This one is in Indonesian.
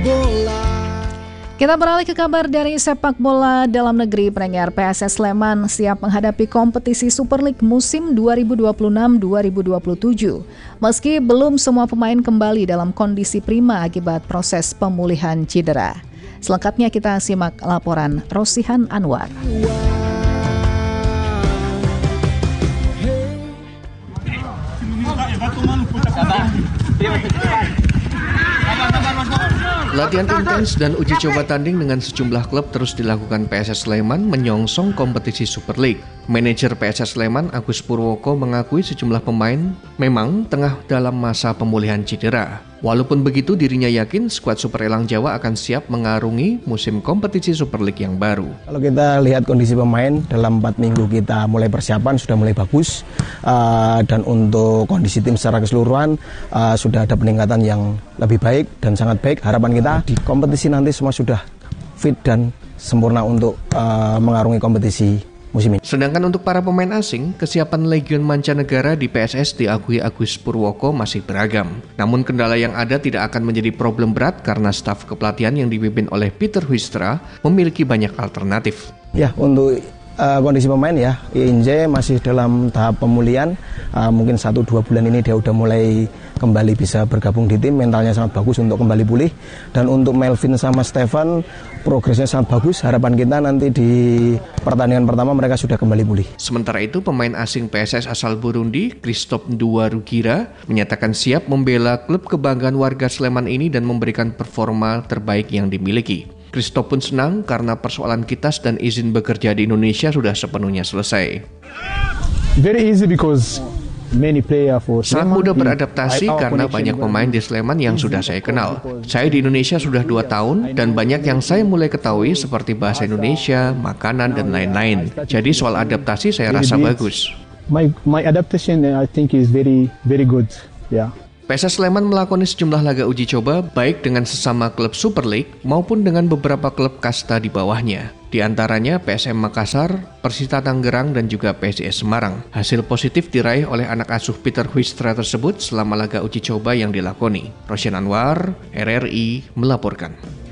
Kita beralih ke kabar dari sepak bola dalam negeri. Pendengar, PSS Sleman siap menghadapi kompetisi Super League musim 2026-2027. Meski belum semua pemain kembali dalam kondisi prima akibat proses pemulihan cedera. Selengkapnya kita simak laporan Rosihan Anwar. Latihan intens dan uji coba tanding dengan sejumlah klub terus dilakukan PSS Sleman menyongsong kompetisi Super League. Manajer PSS Sleman Agus Purwoko mengakui sejumlah pemain memang tengah dalam masa pemulihan cedera. Walaupun begitu, dirinya yakin skuad Super Elang Jawa akan siap mengarungi musim kompetisi Super League yang baru. Kalau kita lihat kondisi pemain dalam 4 minggu kita mulai persiapan sudah mulai bagus, dan untuk kondisi tim secara keseluruhan sudah ada peningkatan yang lebih baik dan sangat baik. Harapan kita di kompetisi nanti semua sudah fit dan sempurna untuk mengarungi kompetisi musim ini. Sedangkan untuk para pemain asing, kesiapan legion mancanegara di PSS diakui Agus Purwoko masih beragam. Namun kendala yang ada tidak akan menjadi problem berat karena staf kepelatihan yang dipimpin oleh Peter Huistra memiliki banyak alternatif. Ya, untuk kondisi pemain ya, Inje masih dalam tahap pemulihan. Mungkin 1-2 bulan ini dia udah mulai kembali bisa bergabung di tim, mentalnya sangat bagus untuk kembali pulih. Dan untuk Melvin sama Stefan, progresnya sangat bagus. Harapan kita nanti di pertandingan pertama mereka sudah kembali pulih. Sementara itu, pemain asing PSS asal Burundi, Christophe Nduwarugira, menyatakan siap membela klub kebanggaan warga Sleman ini dan memberikan performa terbaik yang dimiliki. Christophe pun senang karena persoalan kitas dan izin bekerja di Indonesia sudah sepenuhnya selesai. Very easy because sangat mudah beradaptasi karena banyak pemain di Sleman yang sudah saya kenal. Saya di Indonesia sudah 2 tahun dan banyak yang saya mulai ketahui seperti bahasa Indonesia, makanan, dan lain-lain. Jadi soal adaptasi saya rasa bagus. My adaptation I think is very good. Yeah. PSS Sleman melakoni sejumlah laga uji coba baik dengan sesama klub Super League maupun dengan beberapa klub kasta di bawahnya. Di antaranya PSM Makassar, Persita Tangerang, dan juga PSIS Semarang. Hasil positif diraih oleh anak asuh Peter Huistra tersebut selama laga uji coba yang dilakoni. Rosihan Anwar, RRI, melaporkan.